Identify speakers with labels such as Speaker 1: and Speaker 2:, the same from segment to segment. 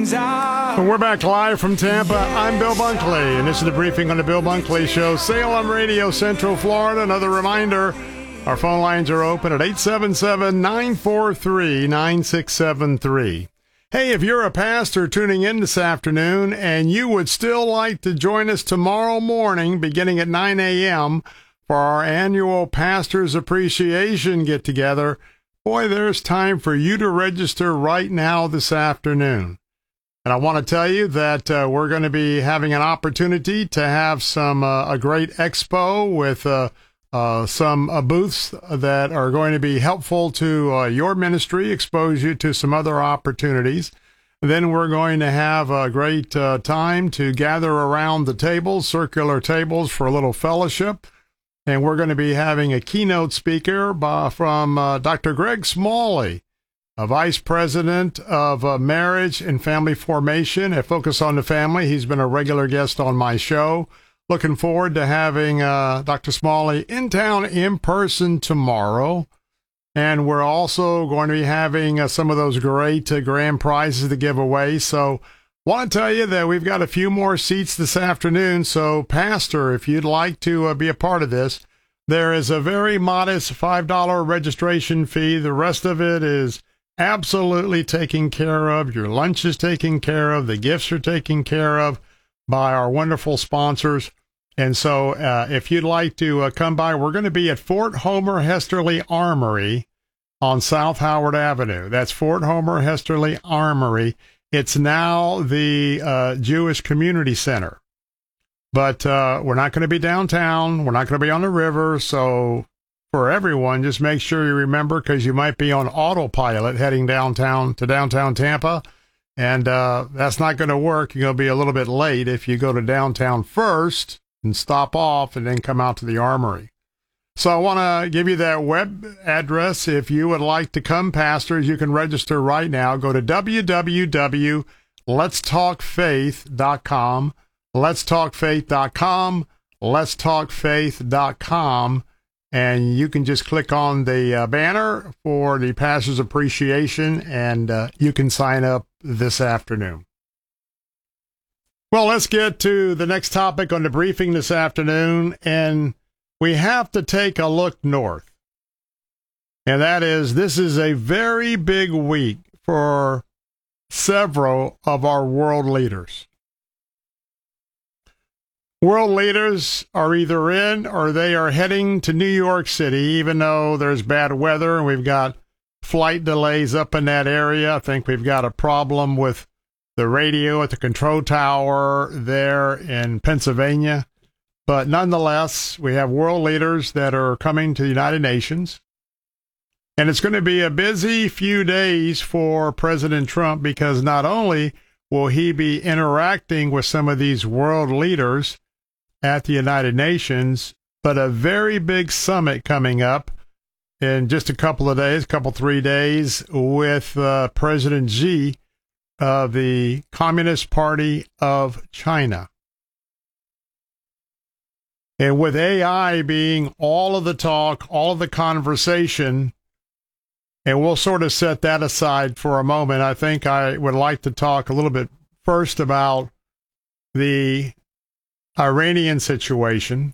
Speaker 1: things out.
Speaker 2: We're back live from Tampa. I'm Bill Bunkley, and this is the briefing on the Bill Bunkley Show. Salem Radio, Central Florida. Another reminder, our phone lines are open at 877-943-9673. Hey, if you're a pastor tuning in this afternoon and you would still like to join us tomorrow morning beginning at 9 a.m. for our annual Pastors Appreciation Get-Together, boy, there's time for you to register right now this afternoon. And I want to tell you that we're going to be having an opportunity to have some a great expo with some booths that are going to be helpful to your ministry, expose you to some other opportunities. Then we're going to have a great time to gather around the tables, circular tables, for a little fellowship. And we're going to be having a keynote speaker from Dr. Greg Smalley, a Vice President of Marriage and Family Formation at Focus on the Family. He's been a regular guest on my show. Looking forward to having Dr. Smalley in town in person tomorrow. And we're also going to be having some of those great grand prizes to give away. So want to tell you that we've got a few more seats this afternoon. So, Pastor, if you'd like to be a part of this, there is a very modest $5 registration fee. The rest of it is absolutely taken care of. Your lunch is taken care of. The gifts are taken care of by our wonderful sponsors. And so if you'd like to come by, we're going to be at Fort Homer Hesterly Armory on South Howard Avenue. That's Fort Homer Hesterly Armory. It's now the Jewish Community Center. But we're not going to be downtown. We're not going to be on the river. So for everyone, just make sure you remember, because you might be on autopilot heading downtown to downtown Tampa. And that's not going to work. You're going to be a little bit late if you go to downtown first and stop off and then come out to the Armory. So I want to give you that web address. If you would like to come, pastors, you can register right now. Go to www.letstalkfaith.com, letstalkfaith.com, letstalkfaith.com, and you can just click on the banner for the Pastors Appreciation, and you can sign up this afternoon. Well, let's get to the next topic on the briefing this afternoon, and we have to take a look north. And that is, this is a very big week for several of our world leaders. World leaders are either in or they are heading to New York City, even though there's bad weather and we've got flight delays up in that area. I think we've got a problem with the radio at the control tower there in Pennsylvania. But nonetheless, we have world leaders that are coming to the United Nations. And it's going to be a busy few days for President Trump, because not only will he be interacting with some of these world leaders at the United Nations, but a very big summit coming up in just a couple of days, 3 days, with President Xi of the Communist Party of China. And with AI being all of the talk, all of the conversation, and we'll sort of set that aside for a moment, I think I would like to talk a little bit first about the Iranian situation.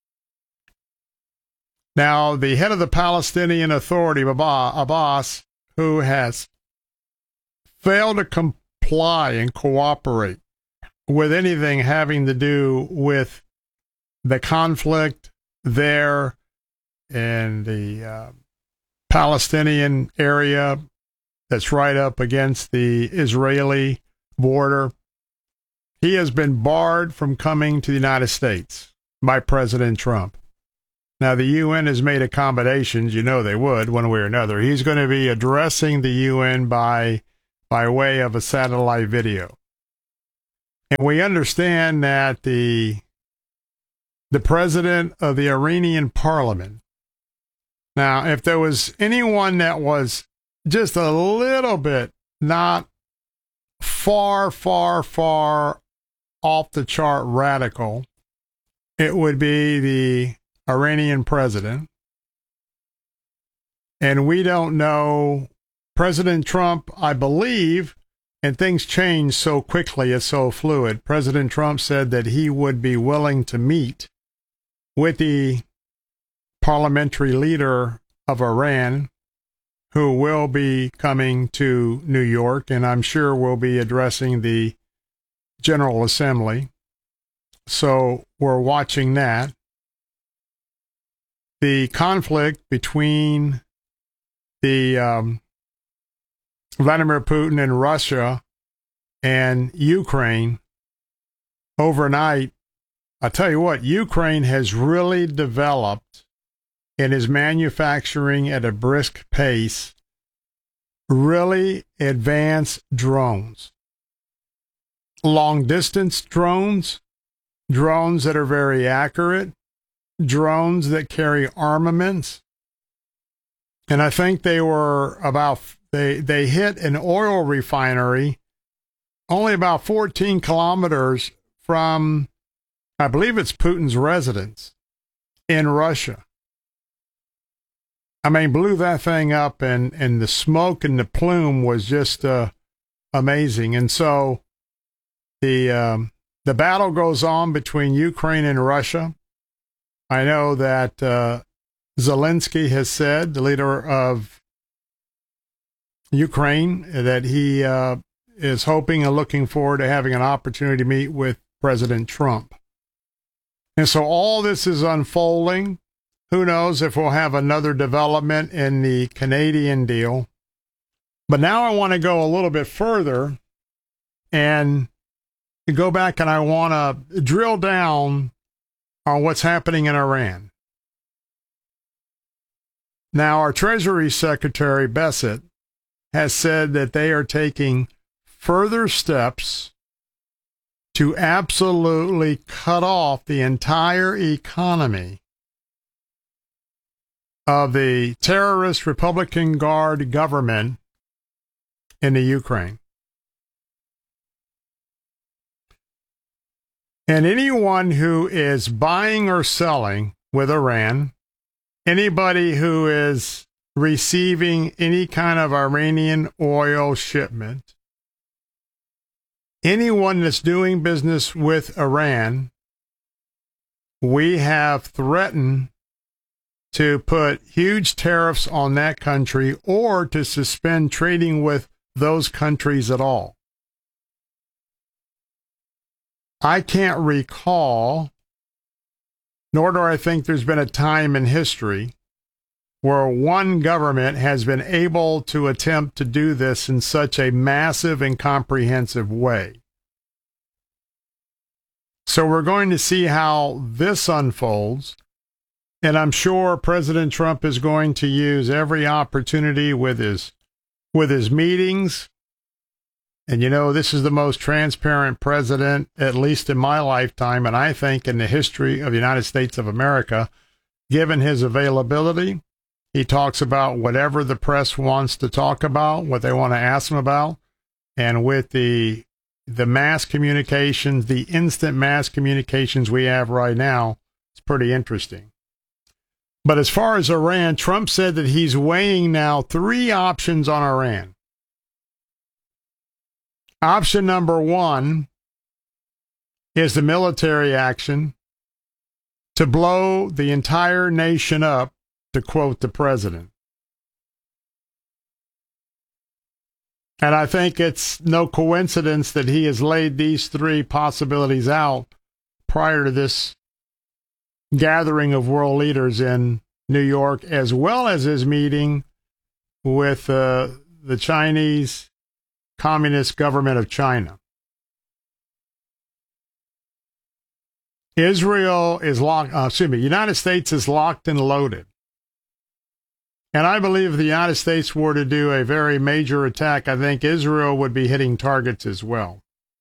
Speaker 2: Now, the head of the Palestinian Authority, Abbas, who has failed to comply and cooperate with anything having to do with the conflict there in the Palestinian area that's right up against the Israeli border. He has been barred from coming to the United States by President Trump. Now, the UN has made accommodations. You know they would, one way or another. He's going to be addressing the UN by way of a satellite video. And we understand that the president of the Iranian parliament. Now, if there was anyone that was just a little bit not far off the chart radical, it would be the Iranian president. And we don't know. President Trump, I believe, and things change so quickly, it's so fluid. President Trump said that he would be willing to meet with the parliamentary leader of Iran, who will be coming to New York, and I'm sure will be addressing the General Assembly. So we're watching that. The conflict between the Vladimir Putin and Russia and Ukraine overnight, I tell you what, Ukraine has really developed and is manufacturing at a brisk pace really advanced drones. Long-distance drones, drones that are very accurate, drones that carry armaments. And I think they hit an oil refinery only about 14 kilometers from, I believe it's Putin's residence in Russia. I mean, blew that thing up, and the smoke and the plume was just amazing. And so the battle goes on between Ukraine and Russia. I know that Zelensky has said, the leader of Ukraine, that he is hoping and looking forward to having an opportunity to meet with President Trump. And so all this is unfolding. Who knows if we'll have another development in the Canadian deal. But now I want to go a little bit further and go back, and I want to drill down on what's happening in Iran. Now, our Treasury Secretary, Bessent, has said that they are taking further steps to absolutely cut off the entire economy of the terrorist Republican Guard government in the Ukraine. And anyone who is buying or selling with Iran, anybody who is receiving any kind of Iranian oil shipment, anyone that's doing business with Iran, we have threatened to put huge tariffs on that country or to suspend trading with those countries at all. I can't recall, nor do I think there's been a time in history where one government has been able to attempt to do this in such a massive and comprehensive way. So we're going to see how this unfolds. And I'm sure President Trump is going to use every opportunity with his meetings. And you know, this is the most transparent president, at least in my lifetime, and I think in the history of the United States of America, given his availability. He talks about whatever the press wants to talk about, what they want to ask him about. And with the mass communications, the instant mass communications we have right now, it's pretty interesting. But as far as Iran, Trump said that he's weighing now 3 options on Iran. Option number 1 is the military action to blow the entire nation up, to quote the president. And I think it's no coincidence that he has laid these 3 possibilities out prior to this gathering of world leaders in New York, as well as his meeting with the Chinese Communist government of China. United States is locked and loaded. And I believe if the United States were to do a very major attack, I think Israel would be hitting targets as well.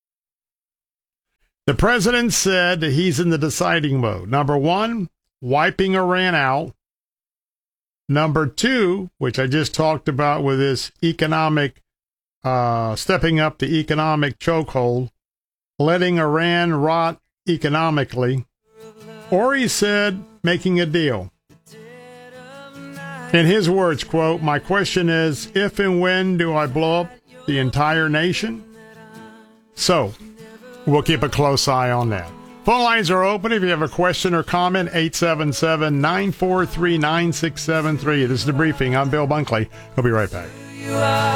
Speaker 2: The president said that he's in the deciding mode. Number 1, wiping Iran out. Number 2, which I just talked about with this economic, stepping up the economic chokehold, letting Iran rot economically. Or he said, making a deal. In his words, quote, "My question is, if and when do I blow up the entire nation? So we'll keep a close eye on that. Phone lines are open. If you have a question or comment, 877-943-9673. This is The Briefing. I'm Bill Bunkley. We'll be right back.